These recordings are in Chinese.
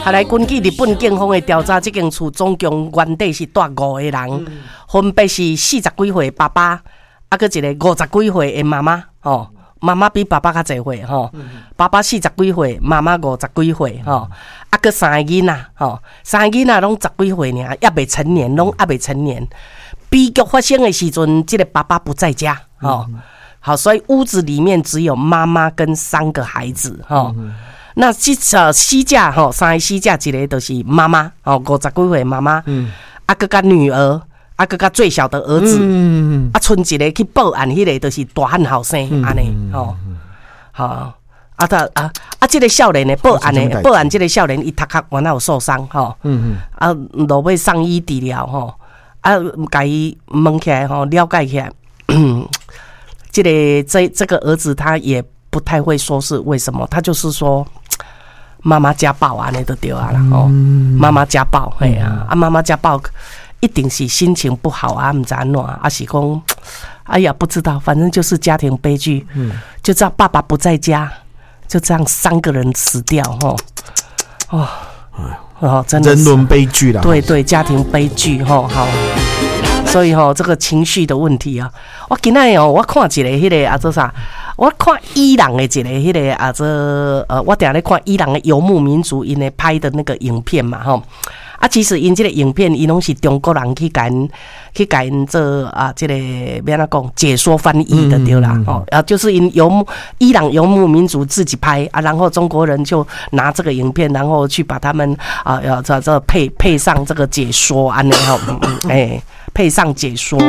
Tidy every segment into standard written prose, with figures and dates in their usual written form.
来，根据日本警方的调查，这间厝总共原底是住5个人，分别是40几岁爸爸，啊，搁一个50几岁的妈妈，吼，妈妈比爸爸较侪岁，吼，爸爸40几岁，妈妈50几岁，吼，啊，搁3个囡仔，吼，3个囡仔拢10几岁尔，还未成年，拢还未成年。悲剧发生的时阵，这个爸爸不在家，吼，好，所以屋子里面只有妈妈跟3个孩子，吼。那死者吼，3个死者，一个就是妈妈，哦，50几岁妈妈，啊，搁甲女儿，啊，搁甲最小的儿子，啊，剩一个去报案，迄个就是大汉后生，安尼，吼，好，这个少年呢，报案这个少年，伊头壳原来有受伤，吼，啊，落尾送医治疗，吼，啊，甲伊问起来，吼，了解起来，这个儿子他也不太会说是为什么，他就是说。妈妈家暴安尼就对啊啦，哦，妈妈家暴，嘿啊，妈妈家暴一定是心情不好啊，唔知安怎，啊是讲，哎呀不知道，反正就是家庭悲剧，就这样爸爸不在家，就这样3个人死掉，哦，真的是人伦悲剧啦， 对，家庭悲剧，好。所以这个情绪的问题啊，我今仔我看一个迄个做啥？我看伊朗的一个迄个我定咧看伊朗的游牧民族因咧拍的那个影片嘛，吼。啊，其实因这个影片，因拢是中国人去甲因做这个要怎讲解说翻译的对啦，就是因伊朗游牧民族自己拍啊，然后中国人就拿这个影片，然后去把他们要这配上这个解说安尼吼，配上解说。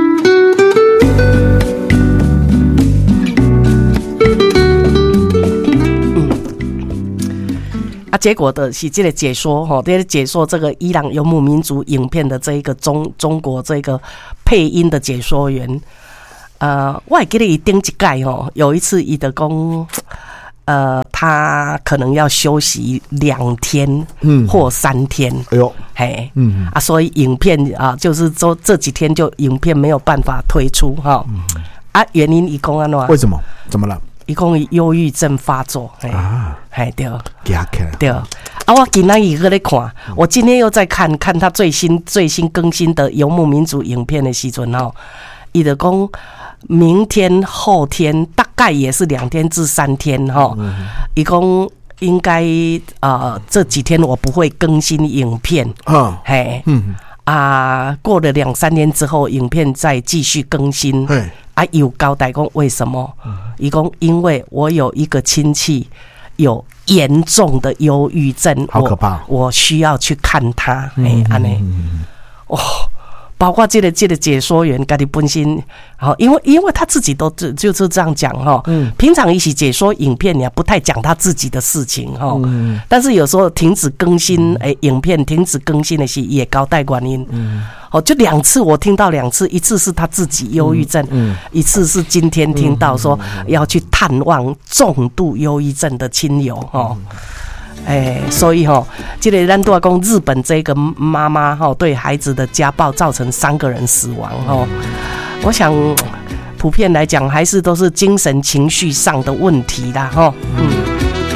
结果的是这个解说这个解说这个伊朗游牧民族影片的这一个中国这个配音的解说员，我还记得伊顶一届有一次伊就讲，他可能要休息2天或3天，哎呦，嘿，所以影片就是说这几天就影片没有办法推出原因伊讲安怎？ 为什么？怎么了？ 伊讲伊忧郁症发作，对，对，我今仔日在看，我今天又在看他最新更新的游牧民族影片的时阵伊就讲明天后天大概也是2天至3天伊讲应该这几天我不会更新影片，过了2-3天之后，影片再继续更新。有交代讲为什么？伊讲因为我有一个亲戚有严重的忧郁症， 好可怕！ 我需要去看他，安尼，包括这个解说员家己本身，因为他自己都就是这样讲平常一起解说影片也不太讲他自己的事情但是有时候停止更新影片停止更新的是也交代原因就2次我听到2次，一次是他自己忧郁症，一次是今天听到说要去探望重度忧郁症的亲友所以这个咱都要讲日本这个妈妈对孩子的家暴造成3个人死亡我想普遍来讲还是都是精神情绪上的问题啦